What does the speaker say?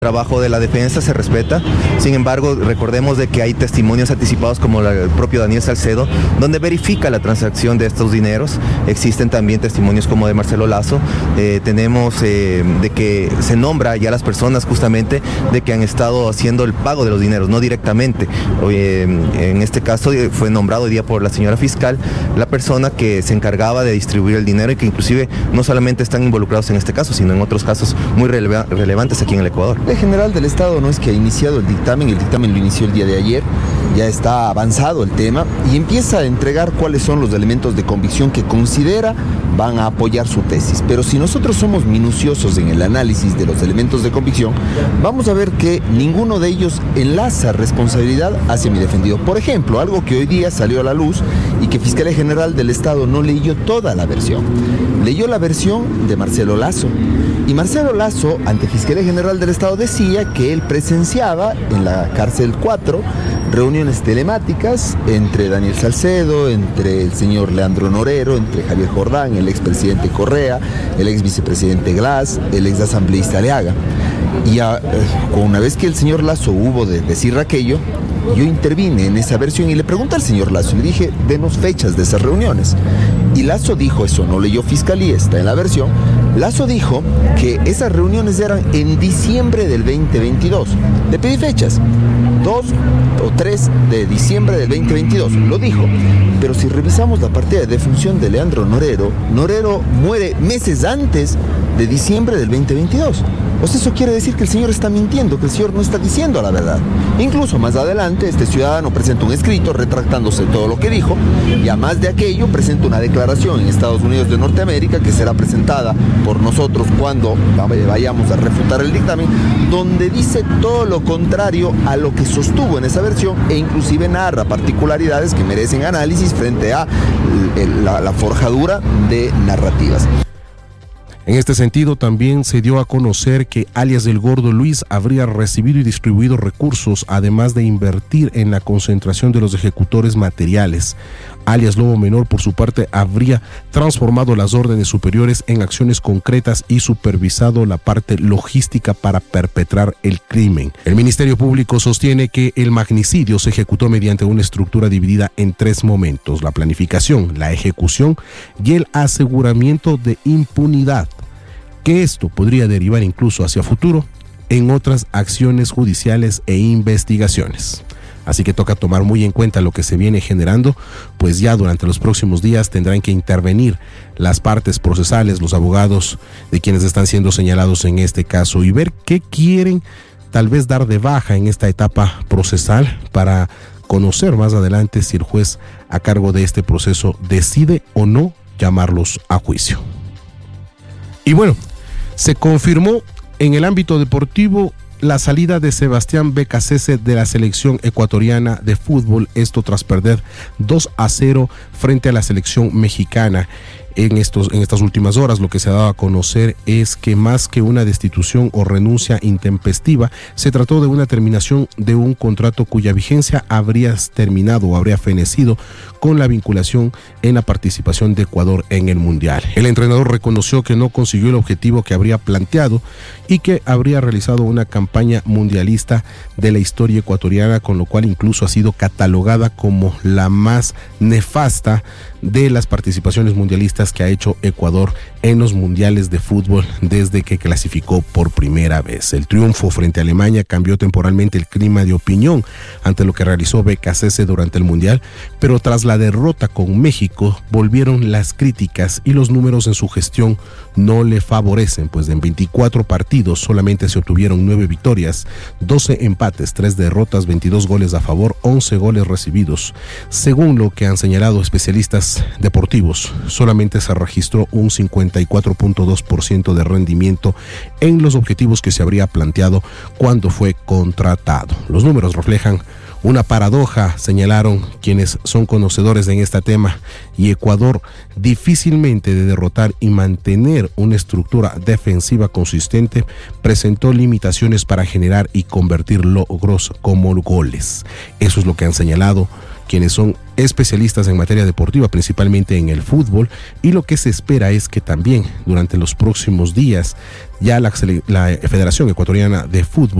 trabajo de la defensa se respeta. Sin embargo, recordemos de que hay testimonios anticipados como el propio Daniel Salcedo, donde verifica la transacción de estos dineros. Existen también testimonios como de Marcelo Lazo. Tenemos de que se nombra ya las personas justamente de que han estado haciendo el pago de los dineros, no directamente. En este caso fue nombrado hoy día por la señora fiscal la persona que se encargaba de distribuir el dinero y que inclusive no solamente están involucrados en este caso, sino en otros casos muy relevantes aquí en el Ecuador. El general del Estado no es que ha iniciado el dictamen lo inició el día de ayer, ya está avanzado el tema y empieza a entregar cuáles son los elementos de convicción que considera van a apoyar su tesis. Pero si nosotros somos minuciosos en el análisis de los elementos de convicción, vamos a ver que ninguno de ellos enlaza responsabilidad hacia mi defendido. Por ejemplo, algo que hoy día salió a la luz y que Fiscalía General del Estado no leyó toda la versión. Leyó la versión de Marcelo Lazo. Y Marcelo Lazo, ante Fiscalía General del Estado, decía que él presenciaba en la cárcel 4 reuniones telemáticas entre Daniel Salcedo, entre el señor Leandro Norero, entre Javier Jordán, el expresidente Correa, el ex vicepresidente Glass, el ex asambleísta Aleaga. Y una vez que el señor Lazo hubo de decir aquello, yo intervine en esa versión y le pregunté al señor Lazo, le dije, denos fechas de esas reuniones. Y Lazo dijo, eso no leyó Fiscalía, está en la versión. Lazo dijo que esas reuniones eran en diciembre del 2022. Le pedí fechas, 2 o 3 de diciembre del 2022, lo dijo. Pero si revisamos la partida de defunción de Leandro Norero, Norero muere meses antes de diciembre del 2022. O sea, eso quiere decir que el señor está mintiendo, que el señor no está diciendo la verdad. Incluso más adelante, este ciudadano presenta un escrito retractándose todo lo que dijo, y además de aquello, presenta una declaración en Estados Unidos de Norteamérica que será presentada por nosotros cuando vayamos a refutar el dictamen, donde dice todo lo contrario a lo que sostuvo en esa versión e inclusive narra particularidades que merecen análisis frente a la forjadura de narrativas. En este sentido, también se dio a conocer que alias del Gordo Luis habría recibido y distribuido recursos, además de invertir en la concentración de los ejecutores materiales. Alias Lobo Menor, por su parte, habría transformado las órdenes superiores en acciones concretas y supervisado la parte logística para perpetrar el crimen. El Ministerio Público sostiene que el magnicidio se ejecutó mediante una estructura dividida en 3 momentos: la planificación, la ejecución y el aseguramiento de impunidad, que esto podría derivar incluso hacia futuro en otras acciones judiciales e investigaciones. Así que toca tomar muy en cuenta lo que se viene generando, pues ya durante los próximos días tendrán que intervenir las partes procesales, los abogados de quienes están siendo señalados en este caso, y ver qué quieren tal vez dar de baja en esta etapa procesal para conocer más adelante si el juez a cargo de este proceso decide o no llamarlos a juicio. Y bueno, se confirmó en el ámbito deportivo la salida de Sebastián Becasese de la selección ecuatoriana de fútbol, esto tras perder 2-0 frente a la selección mexicana. En estas últimas horas lo que se ha dado a conocer es que más que una destitución o renuncia intempestiva, se trató de una terminación de un contrato cuya vigencia habría terminado o habría fenecido con la vinculación en la participación de Ecuador en el Mundial. El entrenador reconoció que no consiguió el objetivo que habría planteado y que habría realizado una campaña mundialista de la historia ecuatoriana, con lo cual incluso ha sido catalogada como la más nefasta de las participaciones mundialistas que ha hecho Ecuador en los mundiales de fútbol desde que clasificó por primera vez. El triunfo frente a Alemania cambió temporalmente el clima de opinión ante lo que realizó Becasese durante el mundial, pero tras la derrota con México volvieron las críticas y los números en su gestión no le favorecen, pues en 24 partidos solamente se obtuvieron 9 victorias, 12 empates, 3 derrotas, 22 goles a favor, 11 goles recibidos. Según lo que han señalado especialistas deportivos, solamente se registró un 54.2% de rendimiento en los objetivos que se habría planteado cuando fue contratado. Los números reflejan una paradoja, señalaron quienes son conocedores en este tema, y Ecuador difícilmente de derrotar y mantener una estructura defensiva consistente, presentó limitaciones para generar y convertir logros como goles. Eso es lo que han señalado quienes son especialistas en materia deportiva, principalmente en el fútbol, y lo que se espera es que también durante los próximos días ya la Federación Ecuatoriana de Fútbol